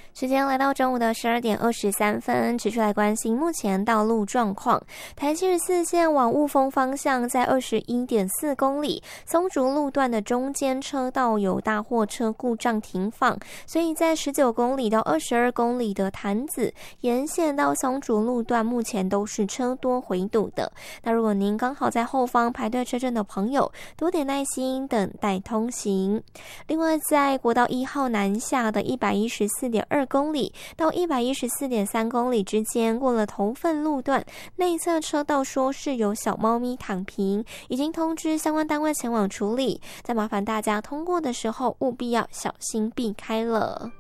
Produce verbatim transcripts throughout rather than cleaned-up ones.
时间来到中午的十二点二十三分，持续来关心目前道路状况。台七十四线往雾峰方向，在二十一点四公里松竹路段的中间车道有大货车故障停放，所以在十九公里到二十二公里的潭子沿线到松竹路段，目前都是车多回堵的。那如果您刚好在后方排队车阵的朋友，多点耐心等待通行。另外，在国道一号南下的一百一十四点二公里到一百一十四点三公里之间，过了头份路段内侧车道说是有小猫咪躺平，已经通知相关单位前往处理，再麻烦大家通过的时候务必要小心避开了。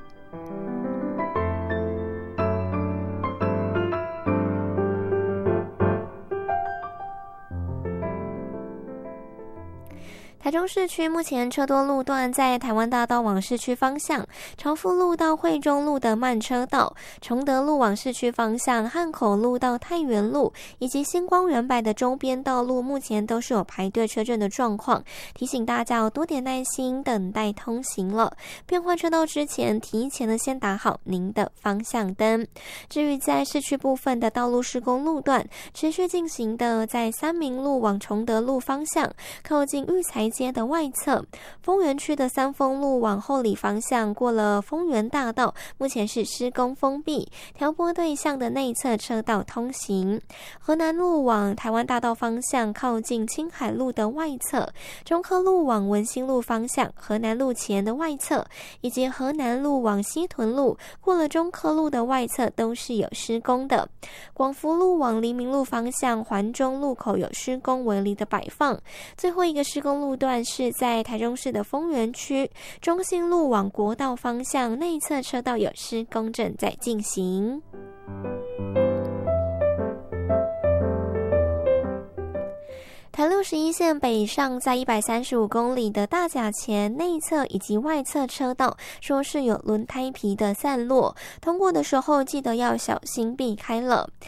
台中市区目前车多路段在台湾大道往市区方向，长福路到惠中路的慢车道，崇德路往市区方向，汉口路到太原路以及星光园柏的周边道路，目前都是有排队车阵的状况，提醒大家要多点耐心等待通行了。变换车道之前，提前的先打好您的方向灯。至于在市区部分的道路施工路段，持续进行的在三民路往崇德路方向，靠近育才街的外侧，丰原区的三丰路往后里方向，过了丰原大道，目前是施工封闭，调拨对向的内侧车道通行。河南路往台湾大道方向，靠近青海路的外侧，中科路往文心路方向，河南路前的外侧，以及河南路往西屯路，过了中科路的外侧都是有施工的。广福路往黎明路方向，环中路口有施工围篱的摆放。最后一个施工路段是在台中市的丰原区，中信路往国道方向内侧车道有施工正在进行。台六十一线北上，在一百三十五公里的大甲前内侧以及外侧车道，说是有轮胎皮的散落，通过的时候记得要小心避开了。